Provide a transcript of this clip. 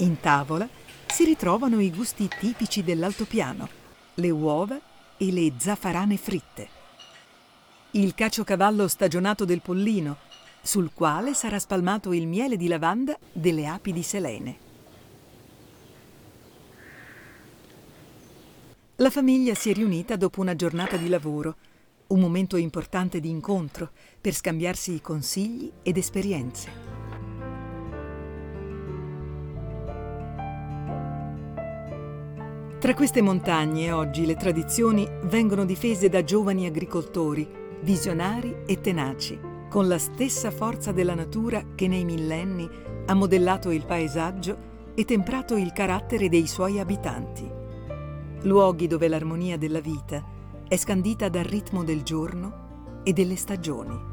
In tavola si ritrovano i gusti tipici dell'altopiano, le uova e le zaffarane fritte. Il caciocavallo stagionato del Pollino, sul quale sarà spalmato il miele di lavanda delle api di Selene. La famiglia si è riunita dopo una giornata di lavoro, un momento importante di incontro per scambiarsi consigli ed esperienze. Tra queste montagne oggi le tradizioni vengono difese da giovani agricoltori, visionari e tenaci, con la stessa forza della natura che nei millenni ha modellato il paesaggio e temprato il carattere dei suoi abitanti. Luoghi dove l'armonia della vita è scandita dal ritmo del giorno e delle stagioni.